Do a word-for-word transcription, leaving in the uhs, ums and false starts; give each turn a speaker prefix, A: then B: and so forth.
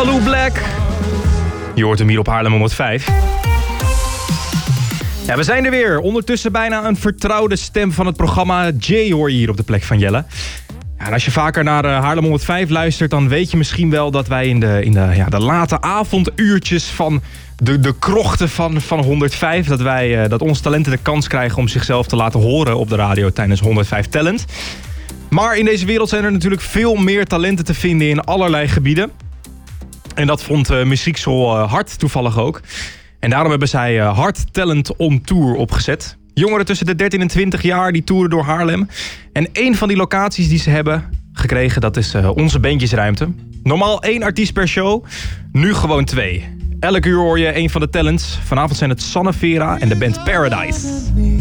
A: Alou Black. Je hoort hem hier op Haarlem honderdvijf. Ja, we zijn er weer. Ondertussen bijna een vertrouwde stem van het programma. Jay hoor je hier op de plek van Jelle. Ja, en als je vaker naar Haarlem honderdvijf luistert, dan weet je misschien wel dat wij in de, in de, ja, de late avonduurtjes van de, de krochten van, van honderdvijf... Dat, wij, dat onze talenten de kans krijgen om zichzelf te laten horen op de radio tijdens honderdvijf Talent. Maar in deze wereld zijn er natuurlijk veel meer talenten te vinden in allerlei gebieden. En dat vond uh, Muziekschool uh, Hart toevallig ook. En daarom hebben zij uh, Hart Talent on Tour opgezet. Jongeren tussen de dertien en twintig jaar die toeren door Haarlem. En één van die locaties die ze hebben gekregen, dat is uh, onze bandjesruimte. Normaal één artiest per show, nu gewoon twee. Elk uur hoor je een van de talents. Vanavond zijn het Sanne Vera en de band Paradise.